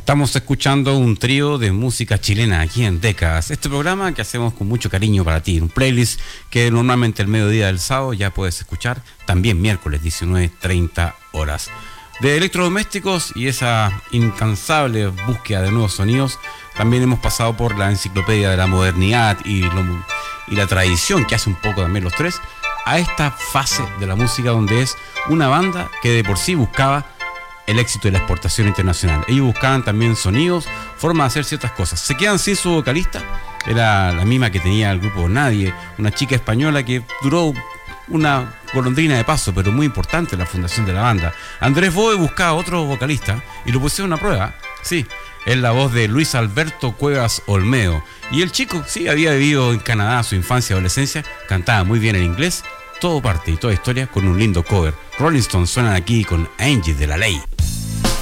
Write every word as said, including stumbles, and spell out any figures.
Estamos escuchando un trío de música chilena aquí en Décadas. Este programa que hacemos con mucho cariño para ti. Un playlist que normalmente el mediodía del sábado ya puedes escuchar. También miércoles diecinueve treinta horas. De electrodomésticos y esa incansable búsqueda de nuevos sonidos, también hemos pasado por la enciclopedia de la modernidad y, lo, y la tradición que hace un poco también los tres, a esta fase de la música donde es una banda que de por sí buscaba el éxito de la exportación internacional. Ellos buscaban también sonidos, formas de hacer ciertas cosas. Se quedan sin su vocalista, era la misma que tenía el grupo Nadie, una chica española que duró una golondrina de paso, pero muy importante en la fundación de la banda. Andrés Boe buscaba otro vocalista y lo pusieron a prueba. Sí, es la voz de Luis Alberto Cuevas Olmedo. Y el chico, sí, había vivido en Canadá su infancia y adolescencia, cantaba muy bien en inglés. Todo parte y toda historia con un lindo cover. Rolling Stones suenan aquí con Angie de la Ley.